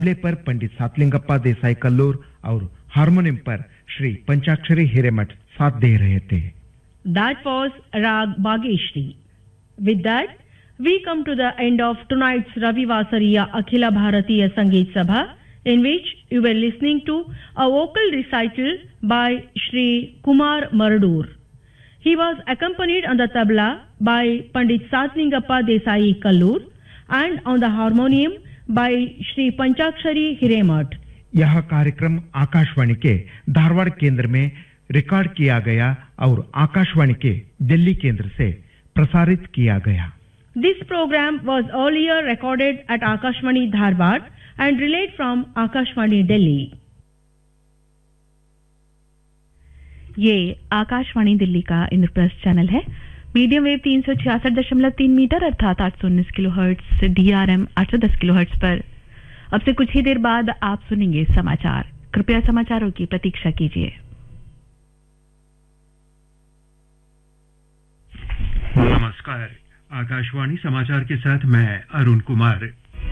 तबले पर पंडित सातलिंगप्पा देसाई कल्लूर और हारमोनियम पर श्री पंचाक्षरी हिरेमठ साथ दे रहे थे। That was Rag Bageshri. With that, we come to the end of tonight's Ravi Vasariya Akhila Bharatiya Sangeet Sabha, in which you were listening to a vocal recital by Shri Kumar Mardur. He was accompanied on the tabla by Pandit Satlingappa Desai Kallur and on the harmonium by Shri Panchakshari Hiremat. यह कार्यक्रम आकाशवाणी के धारवाड़ केंद्र में record किया गया और आकाशवाणी के दिल्ली केंद्र से प्रसारित किया गया। This program was earlier recorded at Akashvani Dharwad and relayed from Akashvani Delhi. ये आकाशवाणी दिल्ली का इंद्रप्रस्थ चैनल है। मीडियम वेव 366.3 मीटर अर्थात 819 किलोहर्ट्ज, DRM 810 किलोहर्ट्ज पर। अब से कुछ ही देर बाद आप सुनेंगे समाचार। कृपया समाचारों की प्रतीक्षा कीजिए। नमस्कार, आकाशवाणी समाचार के साथ मैं अरुण कुमार।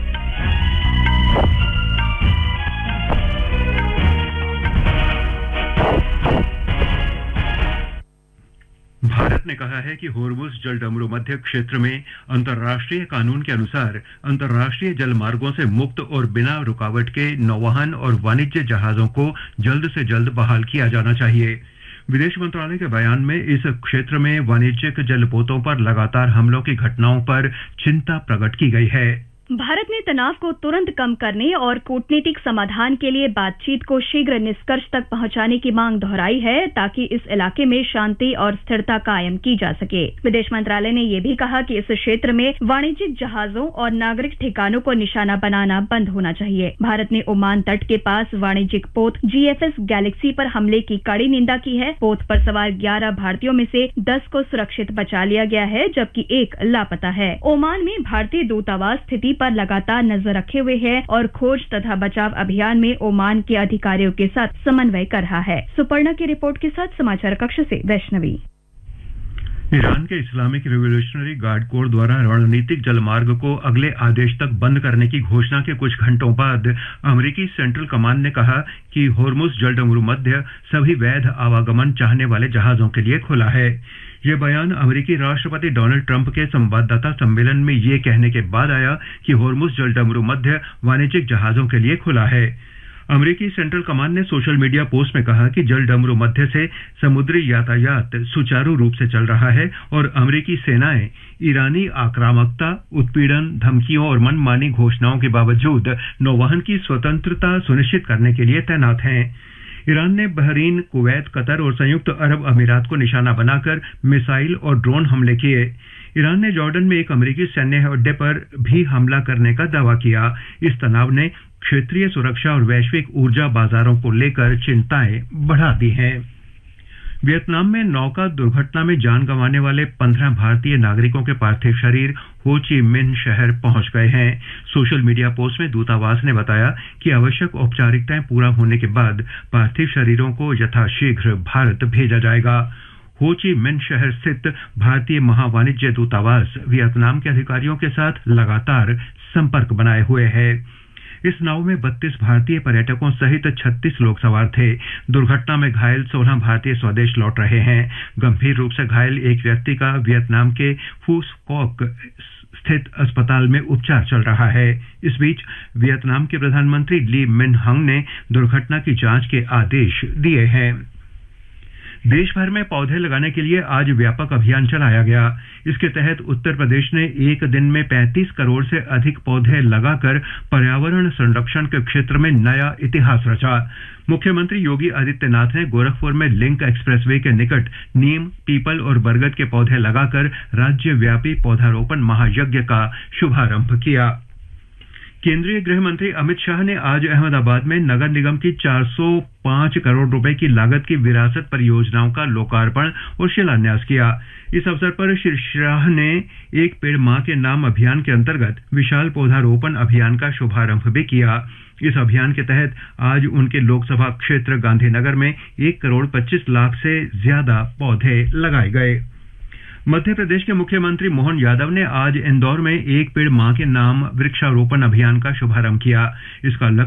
भारत ने कहा है कि होर्मुज़ जलडमरू मध्य क्षेत्र में अंतर्राष्ट्रीय कानून के अनुसार अंतर्राष्ट्रीय जल मार्गों से मुक्त और बिना रुकावट के नौवहन और वाणिज्य जहाजों को जल्द से जल्द बहाल किया जाना चाहिए। विदेश मंत्रालय के बयान में इस क्षेत्र में वाणिज्यिक जलपोतों पर लगातार हमलों की घटनाओं पर चिंता प्रकट की गई है। भारत ने तनाव को तुरंत कम करने और कूटनीतिक समाधान के लिए बातचीत को शीघ्र निष्कर्ष तक पहुंचाने की मांग दोहराई है ताकि इस इलाके में शांति और स्थिरता कायम की जा सके। विदेश मंत्रालय ने यह भी कहा कि इस क्षेत्र में वाणिज्यिक जहाजों और नागरिक ठिकानों को निशाना बनाना बंद होना चाहिए। भारत ने ओमान तट के पास वाणिज्यिक पोत GFS गैलेक्सी पर हमले की कड़ी निंदा की है। पोत पर सवार 11 भारतीयों में से 10 को सुरक्षित बचा लिया गया है, जबकि एक लापता है। ओमान में भारतीय दूतावास स्थिति पर लगातार नजर रखे हुए है और खोज तथा बचाव अभियान में ओमान के अधिकारियों के साथ समन्वय कर रहा है। सुपर्णा की रिपोर्ट के साथ समाचार कक्ष से वैष्णवी। ईरान के इस्लामिक रिवोल्यूशनरी गार्ड कोर द्वारा रणनीतिक जलमार्ग को अगले आदेश तक बंद करने की घोषणा के कुछ घंटों बाद अमेरिकी सेंट्रल कमांड ने कहा कि होर्मुज़ जलडमरू मध्य सभी वैध आवागमन चाहने वाले जहाजों के लिए खुला है। यह बयान अमेरिकी राष्ट्रपति डोनाल्ड ट्रंप के संवाददाता सम्मेलन में ये कहने के बाद आया कि होर्मुज़ जलडमरू मध्य वाणिज्यिक जहाजों के लिए खुला है। अमेरिकी सेंट्रल कमांड ने सोशल मीडिया पोस्ट में कहा कि जलडमरू मध्य से समुद्री यातायात सुचारू रूप से चल रहा है और अमेरिकी सेनाएं ईरानी आक्रामकता, उत्पीड़न, धमकियों और मनमानी घोषणाओं के बावजूद नौवहन की स्वतंत्रता सुनिश्चित करने के लिए तैनात हैं। ईरान ने बहरीन, कुवैत, कतर और संयुक्त अरब अमीरात को निशाना बनाकर मिसाइल और ड्रोन हमले किए। ईरान ने जॉर्डन में एक अमेरिकी सैन्य अड्डे पर भी हमला करने का दावा किया। इस तनाव ने क्षेत्रीय सुरक्षा और वैश्विक ऊर्जा बाजारों को लेकर चिंताएं बढ़ा दी हैं। वियतनाम में नौका दुर्घटना में जान गंवाने वाले 15 भारतीय नागरिकों के पार्थिव शरीर हो ची मिन्ह शहर पहुंच गए हैं। सोशल मीडिया पोस्ट में दूतावास ने बताया कि आवश्यक औपचारिकताएं पूरा होने के बाद पार्थिव शरीरों को यथाशीघ्र भारत भेजा जाएगा। हो ची मिन्ह शहर स्थित भारतीय महावाणिज्य दूतावास वियतनाम के अधिकारियों के साथ लगातार संपर्क बनाए हुए है। इस नाव में 32 भारतीय पर्यटकों सहित 36 लोग सवार थे। दुर्घटना में घायल 16 भारतीय स्वदेश लौट रहे हैं। गंभीर रूप से घायल एक व्यक्ति का वियतनाम के फू कॉक स्थित अस्पताल में उपचार चल रहा है। इस बीच वियतनाम के प्रधानमंत्री ली मिन हंग ने दुर्घटना की जांच के आदेश दिए हैं। देश भर में पौधे लगाने के लिए आज व्यापक अभियान चलाया गया। इसके तहत उत्तर प्रदेश ने एक दिन में 35 करोड़ से अधिक पौधे लगाकर पर्यावरण संरक्षण के क्षेत्र में नया इतिहास रचा। मुख्यमंत्री योगी आदित्यनाथ ने गोरखपुर में लिंक एक्सप्रेसवे के निकट नीम, पीपल और बरगद के पौधे लगाकर राज्यव्यापी पौधारोपण महायज्ञ का शुभारंभ किया। केंद्रीय गृह मंत्री अमित शाह ने आज अहमदाबाद में नगर निगम की 405 करोड़ रुपए की लागत की विरासत परियोजनाओं का लोकार्पण और शिलान्यास किया। इस अवसर पर श्री शाह ने एक पेड़ मां के नाम अभियान के अंतर्गत विशाल पौधारोपण अभियान का शुभारंभ भी किया। इस अभियान के तहत आज उनके लोकसभा क्षेत्र गांधीनगर में 1 करोड़ 25 लाख से ज्यादा पौधे लगाए गए। मध्य प्रदेश के मुख्यमंत्री मोहन यादव ने आज इंदौर में एक पेड़ मां के नाम वृक्षारोपण अभियान का शुभारंभ किया। इसका